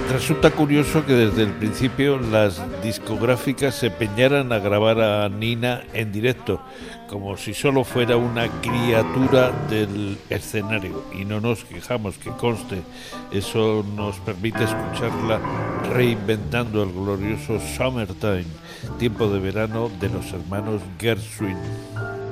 Resulta curioso que desde el principio las discográficas se empeñaran a grabar a Nina en directo, como si solo fuera una criatura del escenario. Y no nos quejamos, que conste, eso nos permite escucharla reinventando el glorioso Summertime, tiempo de verano de los hermanos Gershwin.